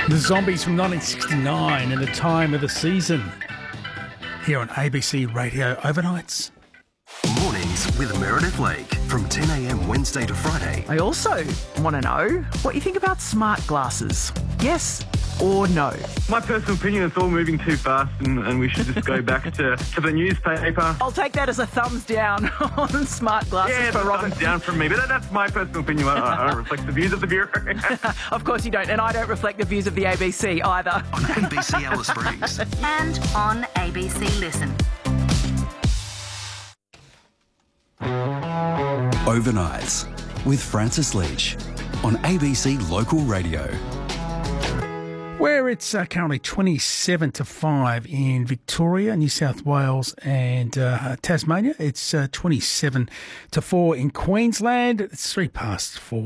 The Zombies from 1969 and the time of the season. Here on ABC Radio Overnights. Mornings with Meredith Lake from 10 a.m. Wednesday to Friday. I also want to know what you think about smart glasses. Yes or no? My personal opinion, it's all moving too fast and we should just go back to the newspaper. I'll take that as a thumbs down on smart glasses Yeah, for Robert. thumbs down from me, but that's my personal opinion. I don't reflect the views of the Bureau. Of course you don't, and I don't reflect the views of the ABC either. On ABC Alice Springs. And on ABC Listen. Overnights with Francis Leach on ABC Local Radio. Where it's currently 27 to 5 in Victoria, New South Wales and Tasmania. It's 27 to 4 in Queensland. It's 4:03.